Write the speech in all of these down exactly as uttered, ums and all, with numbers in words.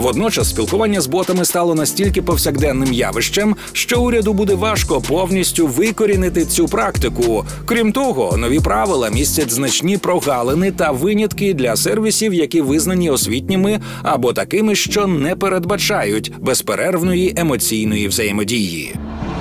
Водночас спілкування з ботами стало настільки повсякденним явищем, що уряду буде важко повністю викорінити цю практику. Крім того, нові правила містять значні прогалини та винятки для сервісів, які визнані освітніми або такими, що не передбачають безперервної емоційної взаємодії.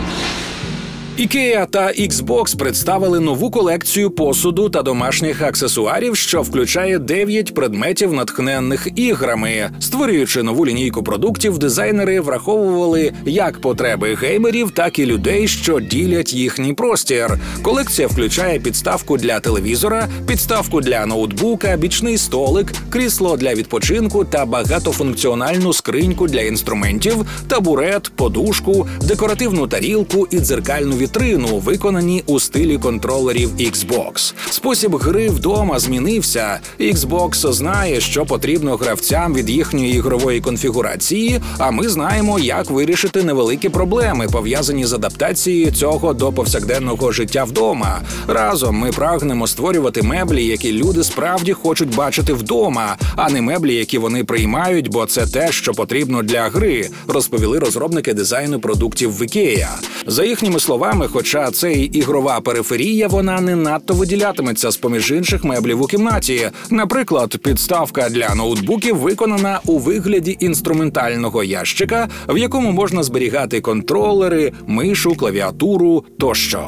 IKEA та Xbox представили нову колекцію посуду та домашніх аксесуарів, що включає дев'ять предметів, натхненних іграми. Створюючи нову лінійку продуктів, дизайнери враховували як потреби геймерів, так і людей, що ділять їхній простір. Колекція включає підставку для телевізора, підставку для ноутбука, бічний столик, крісло для відпочинку та багатофункціональну скриньку для інструментів, табурет, подушку, декоративну тарілку і дзеркальну вітрину, виконані у стилі контролерів Xbox. Спосіб гри вдома змінився. Xbox знає, що потрібно гравцям від їхньої ігрової конфігурації, а ми знаємо, як вирішити невеликі проблеми, пов'язані з адаптацією цього до повсякденного життя вдома. Разом ми прагнемо створювати меблі, які люди справді хочуть бачити вдома, а не меблі, які вони приймають, бо це те, що потрібно для гри, розповіли розробники дизайну продуктів в IKEA. За їхніми словами, хоча це і ігрова периферія, вона не надто виділятиметься з-поміж інших меблів у кімнаті. Наприклад, підставка для ноутбуків виконана у вигляді інструментального ящика, в якому можна зберігати контролери, мишу, клавіатуру тощо.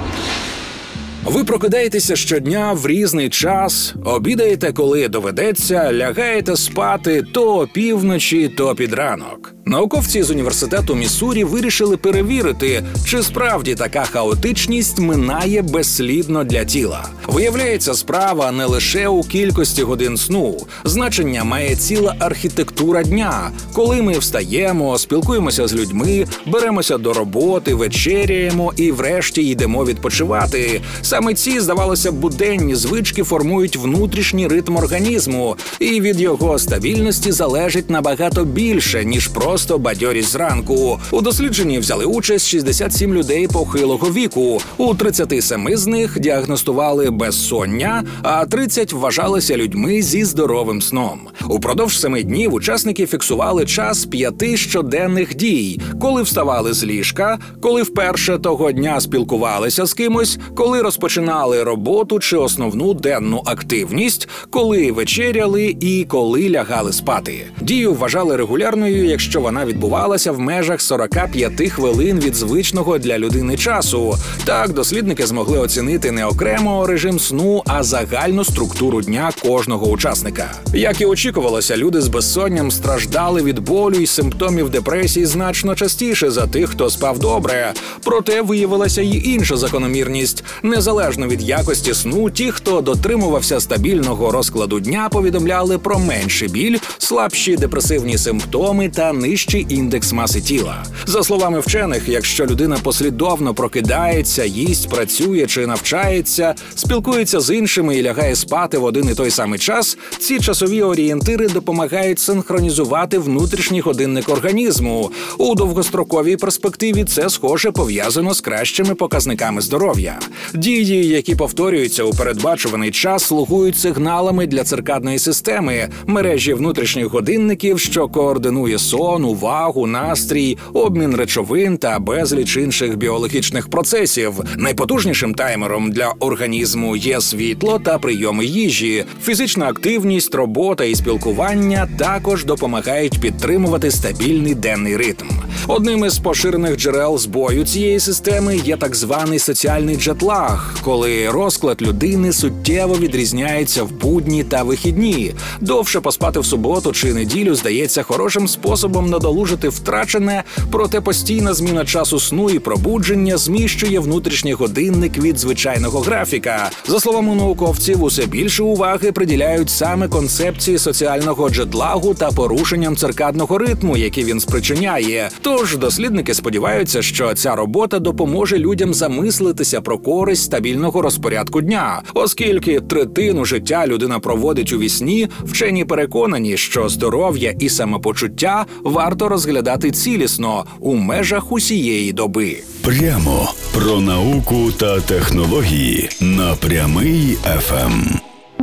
Ви прокидаєтеся щодня в різний час, обідаєте, коли доведеться, лягаєте спати то опівночі, то під ранок. Науковці з університету Міссурі вирішили перевірити, чи справді така хаотичність минає безслідно для тіла. Виявляється, справа не лише у кількості годин сну. Значення має ціла архітектура дня. Коли ми встаємо, спілкуємося з людьми, беремося до роботи, вечеряємо і врешті йдемо відпочивати. Саме ці, здавалося б, буденні звички формують внутрішній ритм організму, і від його стабільності залежить набагато більше, ніж просто бадьорість зранку. У дослідженні взяли участь шістдесят сім людей похилого віку. У тридцяти семи з них діагностували безсоння, а тридцять вважалися людьми зі здоровим сном. Упродовж семи днів учасники фіксували час п'яти щоденних дій, коли вставали з ліжка, коли вперше того дня спілкувалися з кимось, коли розпочинали роботу чи основну денну активність, коли вечеряли і коли лягали спати. Дію вважали регулярною, якщо вона відбувалася в межах сорок п'ять хвилин від звичного для людини часу. Так, дослідники змогли оцінити не окремо режим сну, а загальну структуру дня кожного учасника. Як і очікувалося, люди з безсонням страждали від болю і симптомів депресії значно частіше за тих, хто спав добре. Проте виявилася й інша закономірність. Незалежно від якості сну, ті, хто дотримувався стабільного розкладу дня, повідомляли про менший біль, слабші депресивні симптоми та нижчий індекс маси тіла. За словами вчених, якщо людина послідовно прокидається, їсть, працює чи навчається, спілкується з іншими і лягає спати в один і той самий час, ці часові орієнтири допомагають синхронізувати внутрішній годинник організму. У довгостроковій перспективі це, схоже, пов'язано з кращими показниками здоров'я. Дії, які повторюються у передбачуваний час, слугують сигналами для циркадної системи, мережі внутрішніх годинників, що координує сон, увагу, настрій, обмін речовин та безліч інших біологічних процесів. Найпотужнішим таймером для організму є світло та прийоми їжі. Фізична активність, робота і спілкування також допомагають підтримувати стабільний денний ритм. Одним із поширених джерел збою цієї системи є так званий соціальний джетлаг, коли розклад людини суттєво відрізняється в будні та вихідні. Довше поспати в суботу чи неділю здається хорошим способом надолужити втрачене, проте постійна зміна часу сну і пробудження зміщує внутрішній годинник від звичайного графіка. За словами науковців, усе більше уваги приділяють саме концепції соціального джетлагу та порушенням циркадного ритму, які він спричиняє. Тож дослідники сподіваються, що ця робота допоможе людям замислитися про користь стабільного розпорядку дня. Оскільки третину життя людина проводить у вісні, вчені переконані, що здоров'я і самопочуття варто розглядати цілісно у межах усієї доби. Прямо про науку та технології на Прямий еф ем.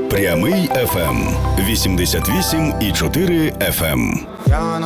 Прямий еф ем вісімдесят вісім і чотири еф ем.